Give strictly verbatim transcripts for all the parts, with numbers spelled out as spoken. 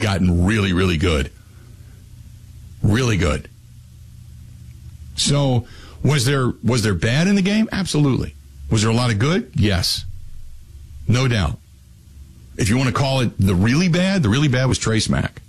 gotten really, really good. Really good. So, was there was there bad in the game? Absolutely. Was there a lot of good? Yes. No doubt. If you want to call it the really bad, the really bad was Trace Mack.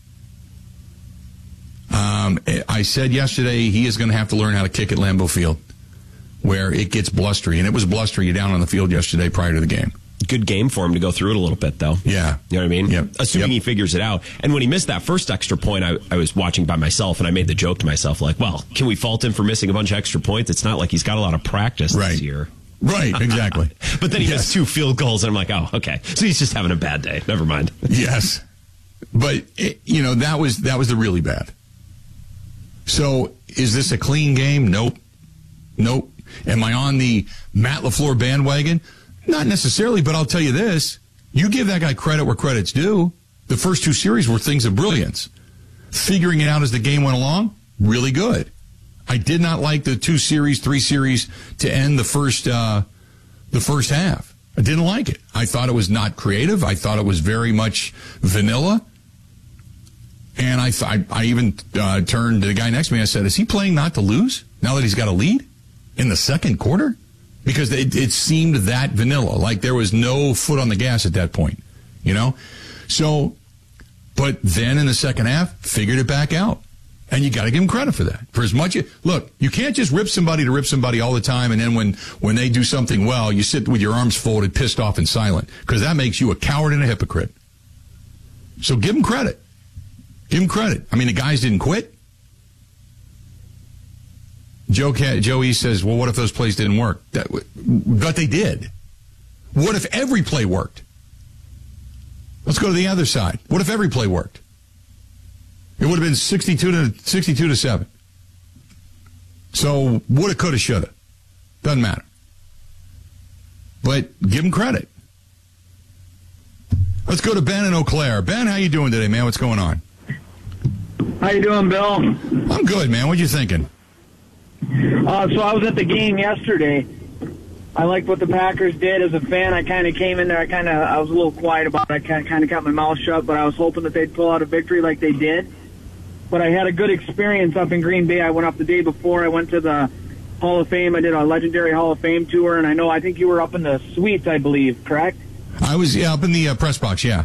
Um, I said yesterday he is going to have to learn how to kick at Lambeau Field, where it gets blustery, and it was blustery down on the field yesterday prior to the game. Good game for him to go through it a little bit, though. Yeah. You know what I mean? Yep. Assuming yep. he figures it out. And when he missed that first extra point, I, I was watching by myself, and I made the joke to myself, like, well, can we fault him for missing a bunch of extra points? It's not like he's got a lot of practice right. this year. Right, exactly. But then he yes. missed two field goals, and I'm like, oh, okay. So he's just having a bad day. Never mind. Yes. But, it, you know, that was that was the really bad. So, is this a clean game? Nope. Nope. Am I on the Matt LaFleur bandwagon? Not necessarily, but I'll tell you this. You give that guy credit where credit's due. The first two series were things of brilliance. Figuring it out as the game went along, really good. I did not like the two series, three series to end the first uh, the first half. I didn't like it. I thought it was not creative. I thought it was very much vanilla. And I, th- I, I even uh, turned to the guy next to me. I said, is he playing not to lose now that he's got a lead in the second quarter? Because it, it seemed that vanilla, like there was no foot on the gas at that point, you know? So, but then in the second half, figured it back out. And you got to give him credit for that. For as much, look, you can't just rip somebody to rip somebody all the time, and then when, when they do something well, you sit with your arms folded, pissed off and silent, because that makes you a coward and a hypocrite. So give him credit. Give him credit. I mean, the guys didn't quit. Joe Joe E says, well, what if those plays didn't work? That, but they did. What if every play worked? Let's go to the other side. What if every play worked? It would have been sixty-two to sixty-two to seven. So woulda, coulda, shoulda. Doesn't matter. But give him credit. Let's go to Ben in Eau Claire. Ben, how you doing today, man? What's going on? How you doing, Bill? I'm good, man. What you thinking? Uh, so I was at the game yesterday. I liked what the Packers did. As a fan, I kind of came in there. I kind of I was a little quiet about it. I kind of kept my mouth shut, but I was hoping that they'd pull out a victory like they did. But I had a good experience up in Green Bay. I went up the day before. I went to the Hall of Fame. I did a legendary Hall of Fame tour, and I know I think you were up in the suites, I believe, correct? I was yeah, up in the uh, press box, yeah.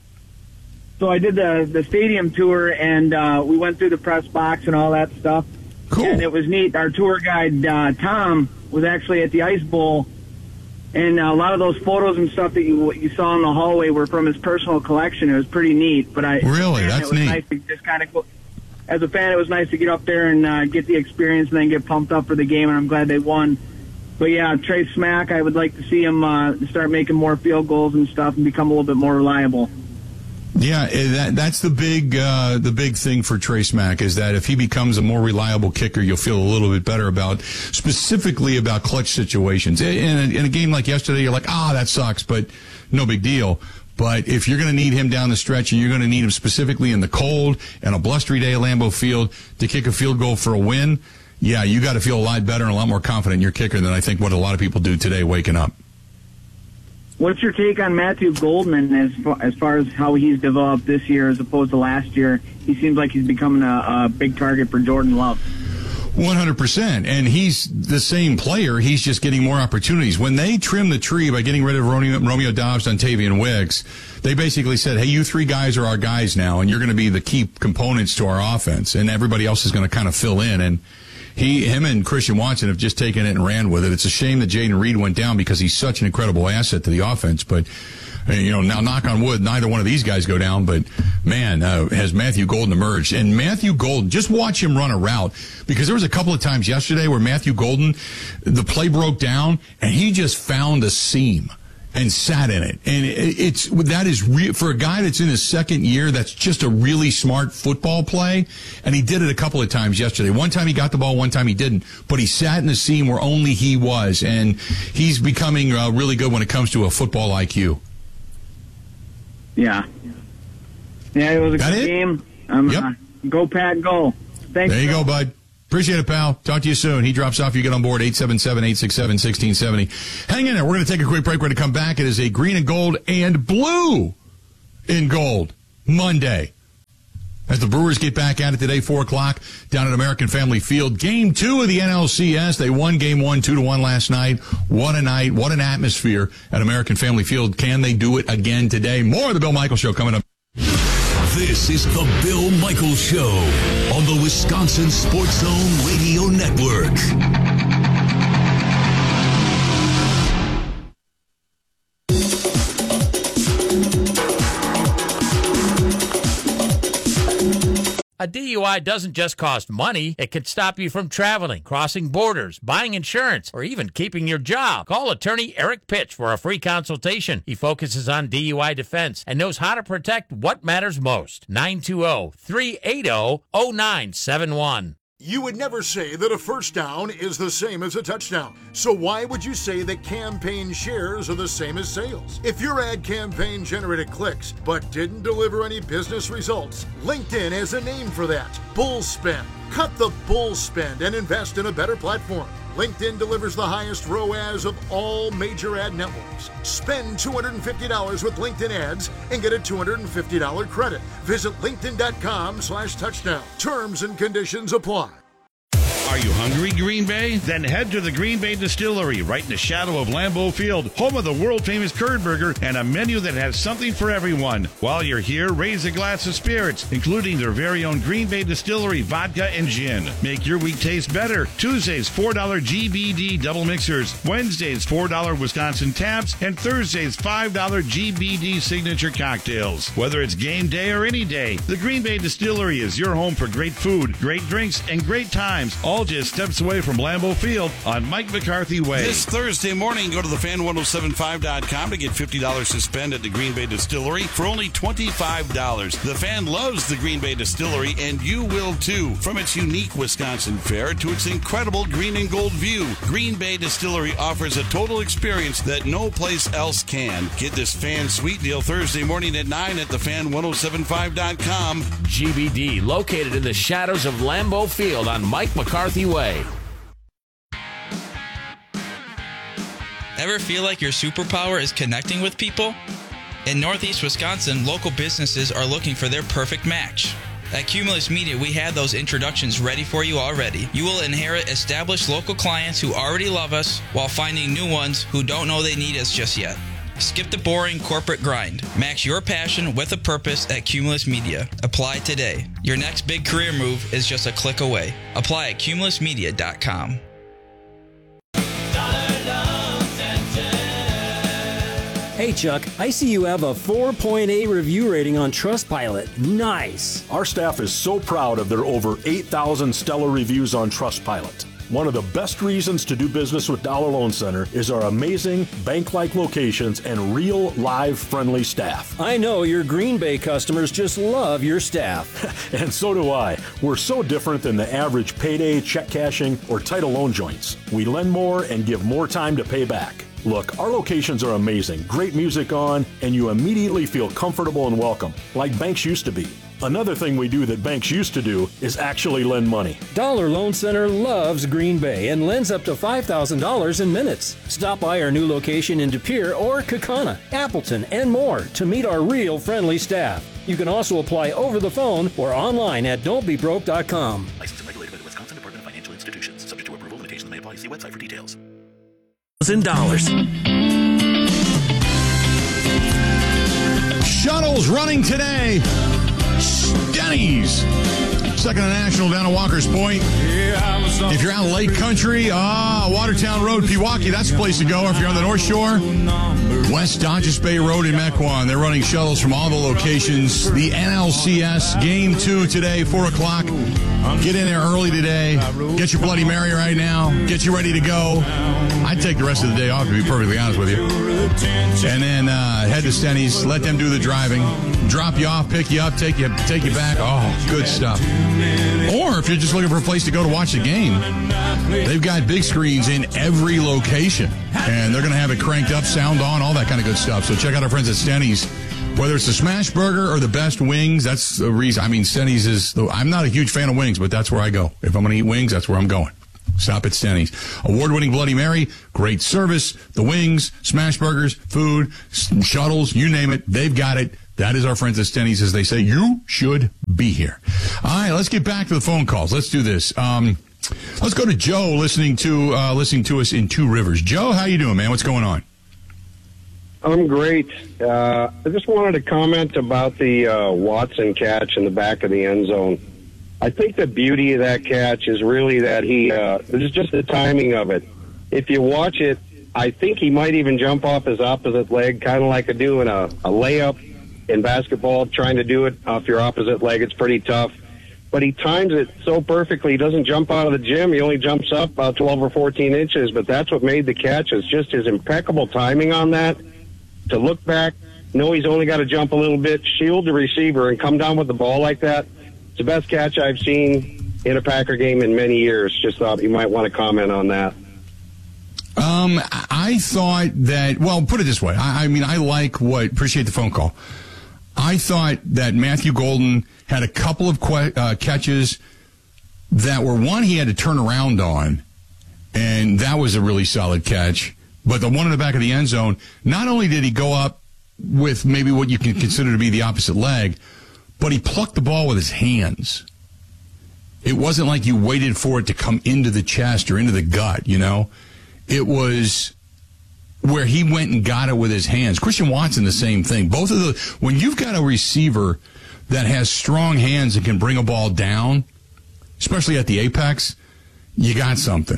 So I did the the stadium tour, and uh, we went through the press box and all that stuff. Cool. And it was neat. Our tour guide, uh, Tom, was actually at the Ice Bowl, and a lot of those photos and stuff that you you saw in the hallway were from his personal collection. It was pretty neat. But I really, man, that's it was neat. Nice to just kind of go, as a fan, it was nice to get up there and uh, get the experience and then get pumped up for the game. And I'm glad they won. But yeah, Trace Mack, I would like to see him uh, start making more field goals and stuff and become a little bit more reliable. Yeah, that that's the big uh, the big thing for Trace Mack is that if he becomes a more reliable kicker, you'll feel a little bit better about specifically about clutch situations. In a, in a game like yesterday, you're like, ah, that sucks, but no big deal. But if you're going to need him down the stretch and you're going to need him specifically in the cold and a blustery day at Lambeau Field to kick a field goal for a win, yeah, you got to feel a lot better and a lot more confident in your kicker than I think what a lot of people do today waking up. What's your take on Matthew Goldman as far, as far as how he's developed this year as opposed to last year? He seems like he's becoming a, a big target for Jordan Love. one hundred percent. And he's the same player. He's just getting more opportunities. When they trimmed the tree by getting rid of Romeo, Romeo Doubs, Dontavian Wicks, they basically said, hey, you three guys are our guys now, and you're going to be the key components to our offense, and everybody else is going to kind of fill in. And He, him and Christian Watson have just taken it and ran with it. It's a shame that Jaden Reed went down because he's such an incredible asset to the offense. But, you know, now knock on wood, neither one of these guys go down. But, man, uh, has Matthew Golden emerged. And Matthew Golden, just watch him run a route. Because there was a couple of times yesterday where Matthew Golden, the play broke down, and he just found a seam and sat in it. And it's that is re- for a guy that's in his second year, that's just a really smart football play. And he did it a couple of times yesterday. One time he got the ball, one time he didn't. But he sat in the seam where only he was. And he's becoming uh, really good when it comes to a football I Q. Yeah. Yeah, it was a Got good it? game. Um, Yep. uh, go, Pat, go. Thanks. There you Bill. go, bud. Appreciate it, pal. Talk to you soon. He drops off. You get on board, eight seven seven, eight six seven, one six seven zero. Hang in there. We're going to take a quick break. We're going to come back. It is a green and gold and blue in gold Monday. as the Brewers get back at it today, four o'clock, down at American Family Field. Game two of the N L C S. They won game one, two to one last night. What a night. What an atmosphere at American Family Field. Can they do it again today? More of the Bill Michaels Show coming up. This is the Bill Michaels Show on the Wisconsin Sports Zone Radio Network. A D U I doesn't just cost money. It can stop you from traveling, crossing borders, buying insurance, or even keeping your job. Call attorney Eric Pitch for a free consultation. He focuses on D U I defense and knows how to protect what matters most. nine two zero, three eight zero, zero nine seven one. You would never say that a first down is the same as a touchdown. So why would you say that campaign shares are the same as sales? If your ad campaign generated clicks but didn't deliver any business results, LinkedIn has a name for that. Bull spend. Cut the bull spend and invest in a better platform. LinkedIn delivers the highest R O A S of all major ad networks. Spend two hundred fifty dollars with LinkedIn ads and get a two hundred fifty dollars credit. Visit linkedin.com slash touchdown. Terms and conditions apply. Are you hungry, Green Bay? Then head to the Green Bay Distillery, right in the shadow of Lambeau Field, home of the world-famous curd burger and a menu that has something for everyone. While you're here, raise a glass of spirits, including their very own Green Bay Distillery vodka and gin. Make your week taste better. Tuesdays, four dollars G B D double mixers. Wednesdays, four dollars Wisconsin taps. And Thursdays, five dollars G B D signature cocktails. Whether it's game day or any day, the Green Bay Distillery is your home for great food, great drinks, and great times, all just steps away from Lambeau Field on Mike McCarthy Way. This Thursday morning, go to the fan ten seventy-five dot com to get fifty dollars to spend at the Green Bay Distillery for only twenty-five dollars. The Fan loves the Green Bay Distillery, and you will too. From its unique Wisconsin fare to its incredible green and gold view, Green Bay Distillery offers a total experience that no place else can. Get this Fan sweet deal Thursday morning at nine at the fan ten seventy-five dot com. G B D, located in the shadows of Lambeau Field on Mike McCarthy Way. Ever feel like your superpower is connecting with people? In Northeast Wisconsin, local businesses are looking for their perfect match. At Cumulus Media, we had those introductions ready for you already. You will inherit established local clients who already love us while finding new ones who don't know they need us just yet. Skip the boring corporate grind. Match your passion with a purpose at Cumulus Media. Apply today. Your next big career move is just a click away. Apply at cumulus media dot com. Hey Chuck, I see you have a four point eight review rating on Trustpilot. Nice. Our staff is so proud of their over eight thousand stellar reviews on Trustpilot. One of the best reasons to do business with Dollar Loan Center is our amazing bank-like locations and real, live, friendly staff. I know your Green Bay customers just love your staff. And so do I. We're so different than the average payday, check cashing, or title loan joints. We lend more and give more time to pay back. Look, our locations are amazing, great music on, and you immediately feel comfortable and welcome, like banks used to be. Another thing we do that banks used to do is actually lend money. Dollar Loan Center loves Green Bay and lends up to five thousand dollars in minutes. Stop by our new location in De Pere or Kaukauna, Appleton, and more to meet our real friendly staff. You can also apply over the phone or online at don't be broke dot com. Licensed and regulated by the Wisconsin Department of Financial Institutions. Subject to approval, limitations may apply. See website for details. In dollars. Shuttles running today. Denny's. Second to National down at Walker's Point. If you're out in Lake Country, ah, Watertown Road, Pewaukee, that's the place to go. If you're on the North Shore, West Dodges Bay Road in Mequon. They're running shuttles from all the locations. The N L C S Game two today, four o'clock. Get in there early today. Get your Bloody Mary right now. Get you ready to go. I'd take the rest of the day off, to be perfectly honest with you. And then uh, head to Stenny's. Let them do the driving. Drop you off, pick you up, take you take you back. Oh, good stuff. Or if you're just looking for a place to go to watch the game, they've got big screens in every location. And they're going to have it cranked up, sound on, all that kind of good stuff. So check out our friends at Stenny's. Whether it's the smash burger or the best wings, that's the reason. I mean, Stenny's is, the, I'm not a huge fan of wings, but that's where I go. If I'm going to eat wings, that's where I'm going. Stop at Stenny's. Award-winning Bloody Mary, great service, the wings, smash burgers, food, shuttles, you name it, they've got it. That is our friends at Stenny's, as they say, you should be here. All right, let's get back to the phone calls. Let's do this. Um, let's go to Joe listening to uh, listening to us in Two Rivers. Joe, how you doing, man? What's going on? I'm great. Uh, I just wanted to comment about the uh, Watson catch in the back of the end zone. I think the beauty of that catch is really that he, uh, it's just the timing of it. If you watch it, I think he might even jump off his opposite leg, kind of like a doing a, a layup in basketball, trying to do it off your opposite leg. It's pretty tough. But he times it so perfectly. He doesn't jump out of the gym. He only jumps up about twelve or fourteen inches, but that's what made the catch. It's just his impeccable timing on that. To look back, know he's only got to jump a little bit, shield the receiver, and come down with the ball like that. It's the best catch I've seen in a Packer game in many years. Just thought you might want to comment on that. Um, I thought that, well, put it this way. I, I mean, I like what, appreciate the phone call. I thought that Matthew Golden had a couple of que- uh, catches that were, one, he had to turn around on, and that was a really solid catch. But the one in the back of the end zone, not only did he go up with maybe what you can consider to be the opposite leg, but he plucked the ball with his hands. It wasn't like you waited for it to come into the chest or into the gut, you know? It was where he went and got it with his hands. Christian Watson, the same thing. Both of the, when you've got a receiver that has strong hands and can bring a ball down, especially at the apex, you got something.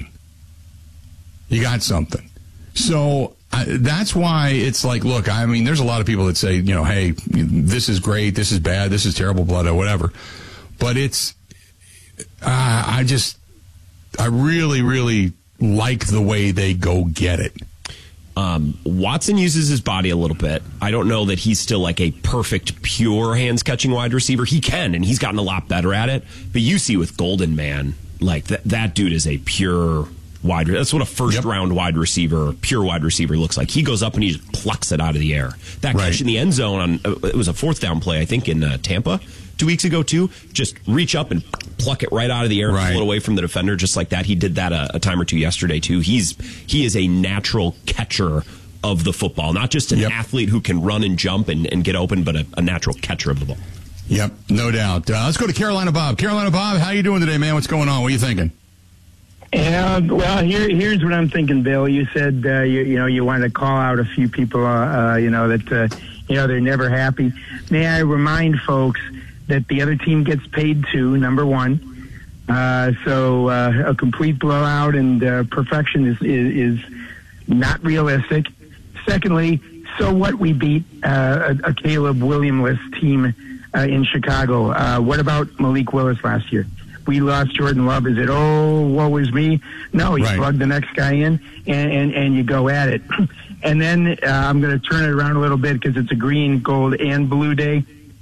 You got something. So uh, that's why it's like, look, I mean, there's a lot of people that say, you know, hey, this is great, this is bad, this is terrible blood, or whatever. But it's, uh, I just, I really, really like the way they go get it. Um, Watson uses his body a little bit. I don't know that he's still like a perfect, pure hands-catching wide receiver. He can, and he's gotten a lot better at it. But you see with Golden, man, like that, that dude is a pure wide. That's what a first-round yep. wide receiver, pure wide receiver looks like. He goes up and he just plucks it out of the air. That right. catch in the end zone, on uh, it was a fourth down play, I think, in uh, Tampa two weeks ago, too. Just reach up and pluck it right out of the air and right. pull it away from the defender just like that. He did that a, a time or two yesterday, too. He's He is a natural catcher of the football, not just an yep. athlete who can run and jump and, and get open, but a, a natural catcher of the ball. Yep, no doubt. Uh, let's go to Carolina Bob. Carolina Bob, how you doing today, man? What's going on? What are you thinking? Uh, well, here, here's what I'm thinking, Bill. You said, uh, you, you know, you wanted to call out a few people, uh, uh, you know, that, uh, you know, they're never happy. May I remind folks that the other team gets paid too, number one. Uh, so uh, a complete blowout and uh, perfection is, is, is not realistic. Secondly, so what we beat uh, a, a Caleb Williams-less team uh, in Chicago. Uh, what about Malik Willis last year? We lost Jordan Love. Is it, oh, woe is me? No, you right. plug the next guy in and, and, and you go at it. And then uh, I'm going to turn it around a little bit because it's a green, gold, and blue day.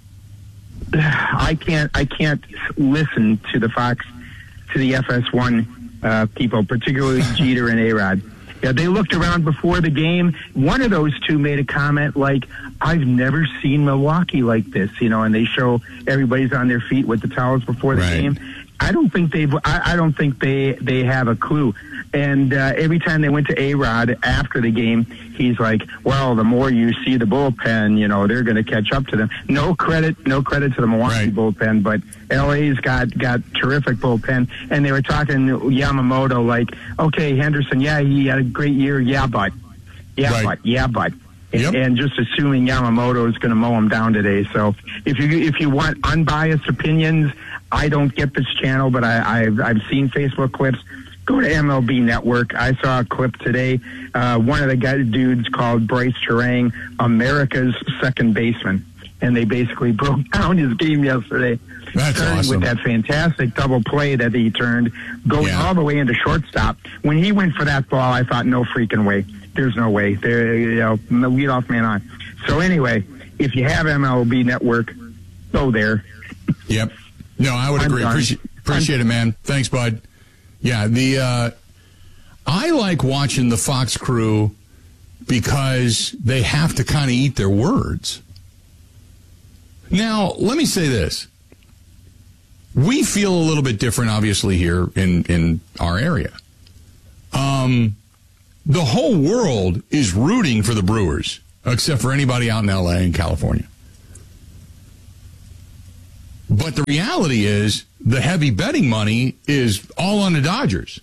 I can't I can't listen to the Fox, to the F S one uh, people, particularly Jeter and A-Rod. Yeah, they looked around before the game. One of those two made a comment like, I've never seen Milwaukee like this, you know, and they show everybody's on their feet with the towels before the right. game. I don't think they've. I, I don't think they they have a clue. And uh, every time they went to A-Rod after the game, he's like, "Well, the more you see the bullpen, you know, they're going to catch up to them." No credit, no credit to the Milwaukee right. bullpen, but L A's got got terrific bullpen. And they were talking to Yamamoto like, "Okay, Henderson, yeah, he had a great year, yeah, but, yeah, right. but, yeah, but." Yep. And just assuming Yamamoto is going to mow him down today. So if you if you want unbiased opinions, I don't get this channel, but I, I've I've seen Facebook clips. Go to M L B Network. I saw a clip today. Uh, one of the guys, dudes called Bryce Terang America's second baseman, and they basically broke down his game yesterday. That's starting awesome. With that fantastic double play that he turned, going yeah. all the way into shortstop. When he went for that ball, I thought, no freaking way. There's no way. There, you know, the leadoff man on. So anyway, if you have M L B Network, go there. Yep. No, I would I'm agree. done. Appreciate, appreciate it, man. Thanks, bud. Yeah, the uh, I like watching the Fox crew because they have to kind of eat their words. Now, let me say this. We feel a little bit different, obviously, here in, in our area. Um, the whole world is rooting for the Brewers, except for anybody out in L A and California. But the reality is the heavy betting money is all on the Dodgers.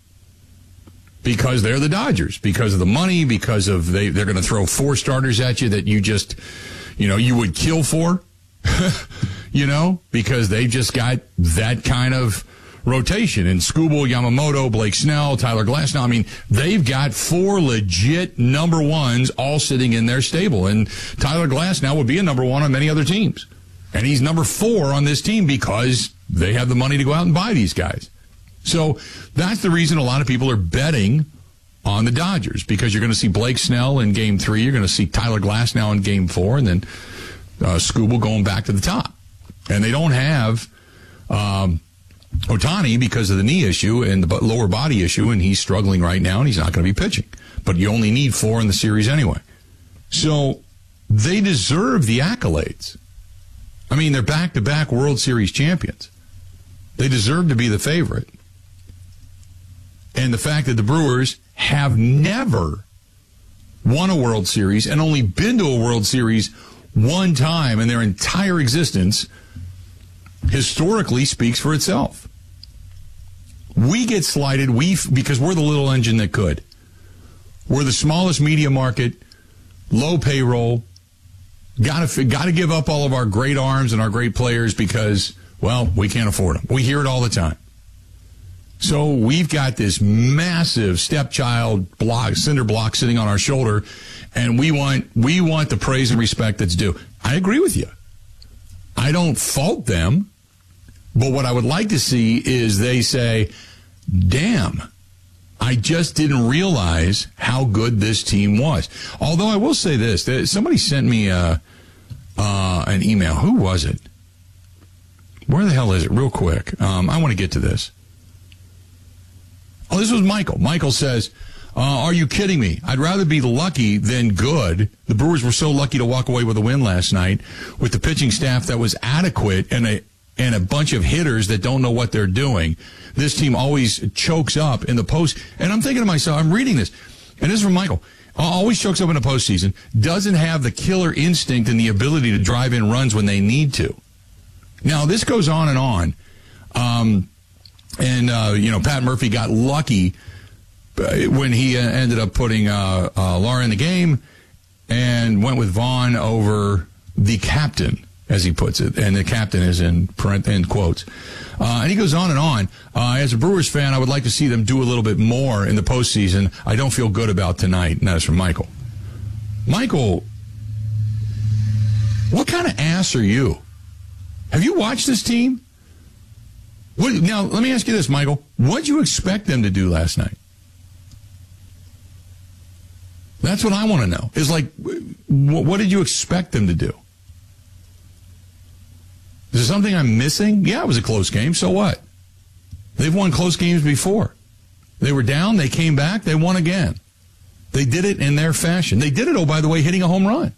Because they're the Dodgers. Because of the money, because of they, they're going to throw four starters at you that you just, you know, you would kill for. You know, because they've just got that kind of rotation. And Skubal, Yamamoto, Blake Snell, Tyler Glasnow. I mean, they've got four legit number ones all sitting in their stable. And Tyler Glasnow would be a number one on many other teams. And he's number four on this team because they have the money to go out and buy these guys. So that's the reason a lot of people are betting on the Dodgers, because you're going to see Blake Snell in game three. You're going to see Tyler Glasnow in game four, and then uh, Skubal going back to the top. And they don't have um, Ohtani because of the knee issue and the lower body issue, and he's struggling right now, and he's not going to be pitching. But you only need four in the series anyway. So they deserve the accolades. I mean, they're back-to-back World Series champions. They deserve to be the favorite. And the fact that the Brewers have never won a World Series and only been to a World Series one time in their entire existence historically speaks for itself. We get slighted we because we're the little engine that could. We're the smallest media market, low payroll, got to got to give up all of our great arms and our great players because, well, we can't afford them. We hear it all the time. So we've got this massive stepchild block, cinder block sitting on our shoulder, and we want we want the praise and respect that's due. I agree with you. I don't fault them, but what I would like to see is they say, damn, I just didn't realize how good this team was. Although I will say this, somebody sent me a, uh, an email. Who was it? Where the hell is it? Real quick. Um, I want to get to this. Oh, this was Michael. Michael says, uh, are you kidding me? I'd rather be lucky than good. The Brewers were so lucky to walk away with a win last night with the pitching staff that was adequate and a and a bunch of hitters that don't know what they're doing. This team always chokes up in the post. And I'm thinking to myself, I'm reading this, and this is from Michael. Always chokes up in the postseason, doesn't have the killer instinct and the ability to drive in runs when they need to. Now, this goes on and on. Um, and, uh, you know, Pat Murphy got lucky when he ended up putting uh, uh, Laura in the game and went with Vaughn over the captain, as he puts it. And the captain is in parent, in quotes. Uh, and he goes on and on. Uh, as a Brewers fan, I would like to see them do a little bit more in the postseason. I don't feel good about tonight. And that is from Michael. Michael, what kind of ass are you? Have you watched this team? What, now, let me ask you this, Michael. What did you expect them to do last night? That's what I want to know. Is like, what did you expect them to do? Is there something I'm missing? Yeah, it was a close game. So what? They've won close games before. They were down. They came back. They won again. They did it in their fashion. They did it, oh, by the way, hitting a home run.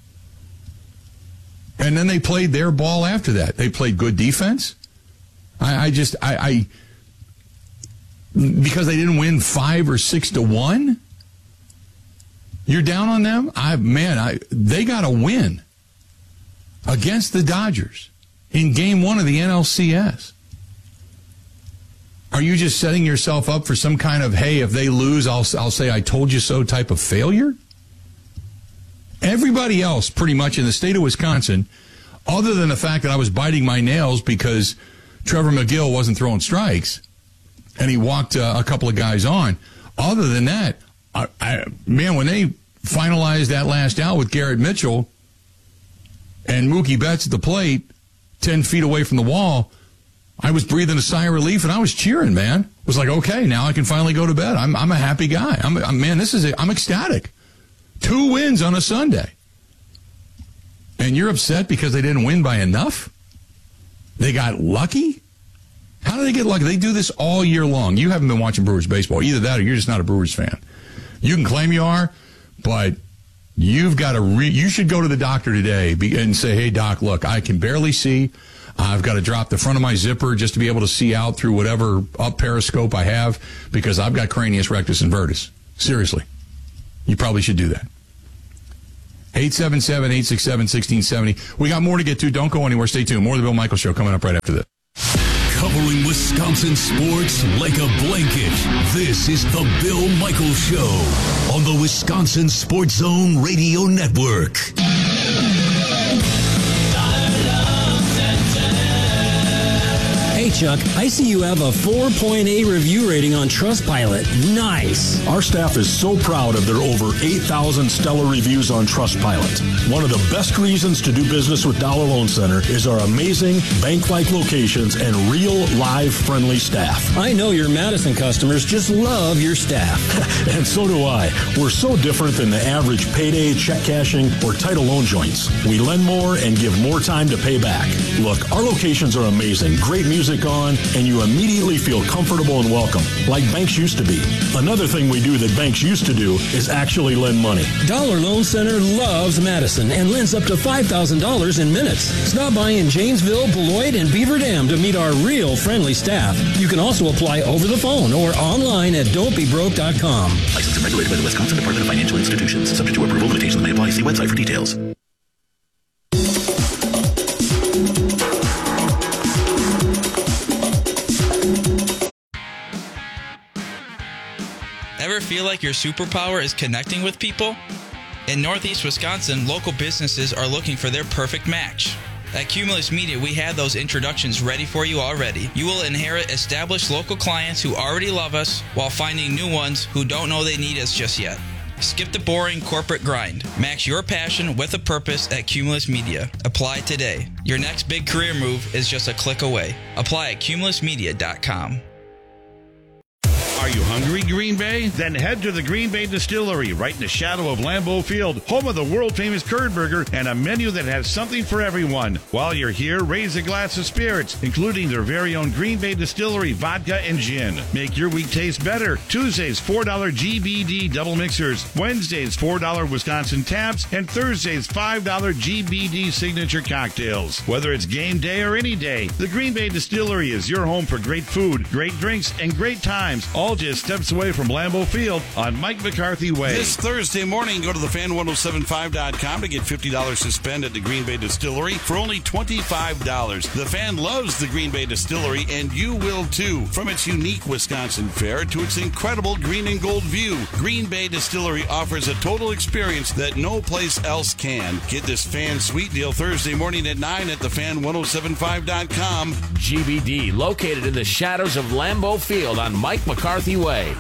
And then they played their ball after that. They played good defense. I, I just, I, I, because they didn't win five or six to one, you're down on them? I, man, I, they got to win against the Dodgers in game one of the N L C S. Are you just setting yourself up for some kind of, hey, if they lose, I'll, I'll say I told you so type of failure? Everybody else pretty much in the state of Wisconsin, other than the fact that I was biting my nails because Trevor McGill wasn't throwing strikes and he walked uh, a couple of guys on, other than that, I, I, man, when they finalized that last out with Garrett Mitchell and Mookie Betts at the plate, ten feet away from the wall, I was breathing a sigh of relief and I was cheering, man. It was like, okay, now I can finally go to bed. I'm I'm a happy guy. I'm, I'm man, this is a, I'm ecstatic. Two wins on a Sunday. And you're upset because they didn't win by enough? They got lucky? How do they get lucky? They do this all year long. You haven't been watching Brewers baseball. Either that or you're just not a Brewers fan. You can claim you are, but you've got to re- you should go to the doctor today and say, hey, doc, look, I can barely see. I've got to drop the front of my zipper just to be able to see out through whatever up periscope I have because I've got cranius rectus invertus. Seriously. You probably should do that. eight seven seven, eight six seven, one six seven zero. We got more to get to. Don't go anywhere. Stay tuned. More of the Bill Michaels Show coming up right after this. Covering Wisconsin sports like a blanket. This is the Bill Michaels Show on the Wisconsin Sports Zone Radio Network. Hey, Chuck, I see you have a four point eight review rating on Trustpilot. Nice. Our staff is so proud of their over eight thousand stellar reviews on Trustpilot. One of the best reasons to do business with Dollar Loan Center is our amazing bank-like locations and real, live, friendly staff. I know your Madison customers just love your staff. And so do I. We're so different than the average payday, check cashing, or title loan joints. We lend more and give more time to pay back. Look, our locations are amazing. Great music on, and you immediately feel comfortable and welcome, like banks used to be. Another thing we do that banks used to do is actually lend money. Dollar Loan Center loves Madison and lends up to five thousand dollars in minutes. Stop by in Janesville, Beloit, and Beaver Dam to meet our real friendly staff. You can also apply over the phone or online at don't be broke dot com. Licensed and regulated by the Wisconsin Department of Financial Institutions. Subject to approval. Limitations may apply. See website for details. Ever feel like your superpower is connecting with people? In Northeast Wisconsin, local businesses are looking for their perfect match. At Cumulus Media, we have those introductions ready for you already. You will inherit established local clients who already love us while finding new ones who don't know they need us just yet. Skip the boring corporate grind. Match your passion with a purpose at Cumulus Media. Apply today. Your next big career move is just a click away. Apply at cumulus media dot com. Are you hungry, Green Bay? Then head to the Green Bay Distillery, right in the shadow of Lambeau Field, home of the world-famous curd burger and a menu that has something for everyone. While you're here, raise a glass of spirits, including their very own Green Bay Distillery vodka and gin. Make your week taste better. Tuesdays, four dollar G B D double mixers. Wednesdays, four dollar Wisconsin taps. And Thursdays, five dollar G B D signature cocktails. Whether it's game day or any day, the Green Bay Distillery is your home for great food, great drinks, and great times, all just steps away from Lambeau Field on Mike McCarthy Way. This Thursday morning, go to the fan ten seventy-five dot com to get fifty dollars to spend at the Green Bay Distillery for only twenty-five dollars. The Fan loves the Green Bay Distillery, and you will too. From its unique Wisconsin fare to its incredible green and gold view, Green Bay Distillery offers a total experience that no place else can. Get this Fan Sweet Deal Thursday morning at nine at the fan ten seventy-five dot com. G B D, located in the shadows of Lambeau Field on Mike McCarthy Way.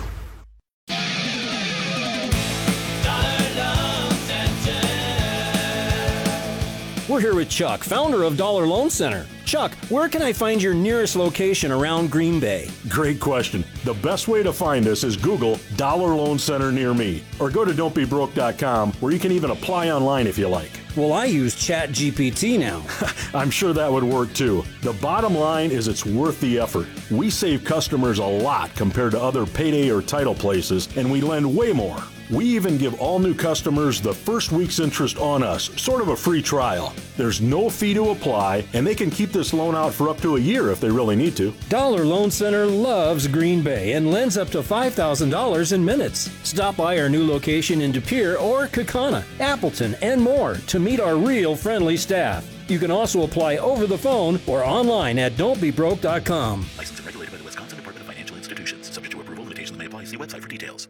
We're here with Chuck, founder of Dollar Loan Center. Chuck, where can I find your nearest location around Green Bay? Great question. The best way to find us is Google Dollar Loan Center near me, or go to don't be broke dot com, where you can even apply online if you like. Well, I use Chat G P T now. I'm sure that would work too. The bottom line is it's worth the effort. We save customers a lot compared to other payday or title places, and we lend way more. We even give all new customers the first week's interest on us, sort of a free trial. There's no fee to apply, and they can keep this loan out for up to a year if they really need to. Dollar Loan Center loves Green Bay and lends up to five thousand dollars in minutes. Stop by our new location in De Pere or Kaukauna, Appleton, and more to meet our real friendly staff. You can also apply over the phone or online at don't be broke dot com. Licensed and regulated by the Wisconsin Department of Financial Institutions. Subject to approval. Limitations may apply. See website for details.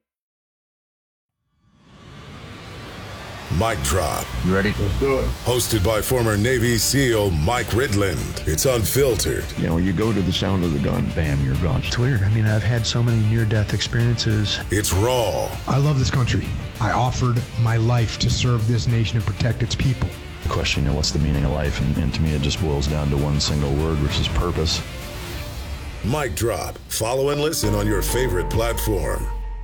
Mic Drop. You ready? Let's do it. Hosted by former Navy SEAL Mike Ridland. It's unfiltered. You know, you go to the sound of the gun, bam, you're gone. It's weird. I mean, I've had so many near-death experiences. It's raw. I love this country. I offered my life to serve this nation and protect its people. The question, you know, what's the meaning of life? And, and to me, it just boils down to one single word, which is purpose. Mic Drop. Follow and listen on your favorite platform.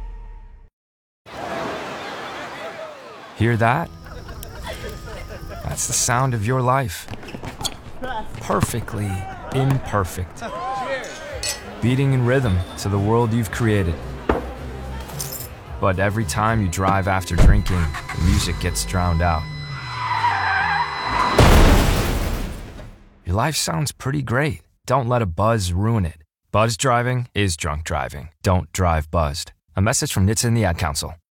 Hear that? That's the sound of your life. Perfectly imperfect. Beating in rhythm to the world you've created. But every time you drive after drinking, the music gets drowned out. Your life sounds pretty great. Don't let a buzz ruin it. Buzz driving is drunk driving. Don't drive buzzed. A message from N H T S A and the Ad Council.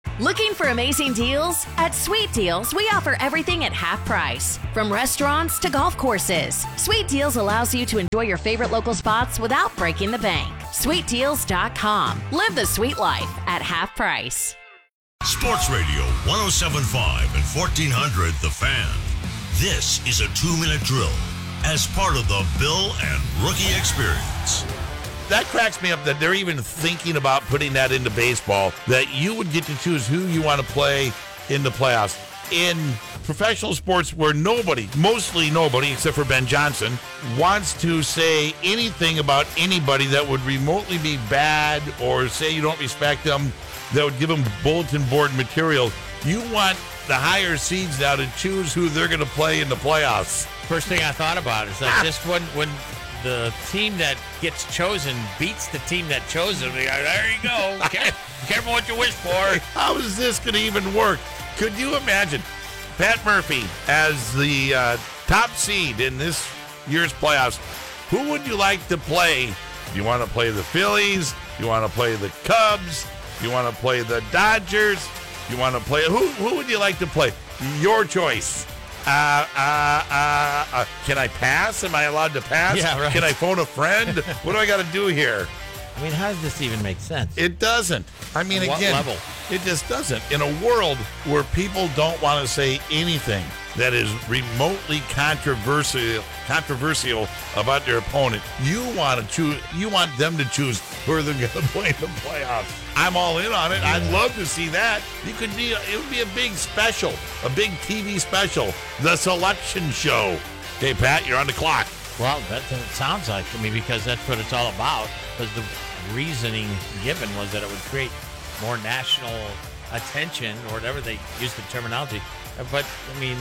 Looking for amazing deals? At Sweet Deals, we offer everything at half price. From restaurants to golf courses, Sweet Deals allows you to enjoy your favorite local spots without breaking the bank. sweet deals dot com. Live the sweet life at half price. Sports Radio one oh seven point five and fourteen hundred The Fan. This is a two-minute drill as part of the Bill and Rookie Experience. That cracks me up that they're even thinking about putting that into baseball, that you would get to choose who you want to play in the playoffs. In professional sports where nobody, mostly nobody, except for Ben Johnson, wants to say anything about anybody that would remotely be bad or say you don't respect them, that would give them bulletin board material, you want the higher seeds now to choose who they're going to play in the playoffs. First thing I thought about is that just when when the team that gets chosen beats the team that chose them, there you go. Care, careful what you wish for. How is this going to even work? Could you imagine Pat Murphy as the uh, top seed in this year's playoffs? Who would you like to play? Do you want to play the Phillies? Do you want to play the Cubs? Do you want to play the Dodgers? Do you want to play? Who, who would you like to play? Your choice. Uh, uh, uh, uh, can I pass? Am I allowed to pass? Yeah, right. Can I phone a friend? What do I got to do here? I mean, how does this even make sense? It doesn't. I mean, At what again, level? It just doesn't. In a world where people don't want to say anything that is remotely controversial, controversial about their opponent, you want to choose. You want them to choose who they're going to play in the playoffs. I'm all in on it. Yeah. I'd love to see that. You could be. It would be a big special, a big T V special, the selection show. Okay, Pat, you're on the clock. Well, that, that sounds like to me, because that's what it's all about. Because the reasoning given was that it would create more national attention, or whatever they use the terminology. But, I mean...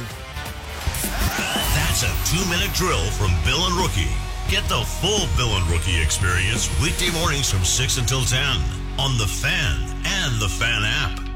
That's a two-minute drill from Bill and Rookie. Get the full Bill and Rookie experience weekday mornings from six until ten on The Fan and The Fan app.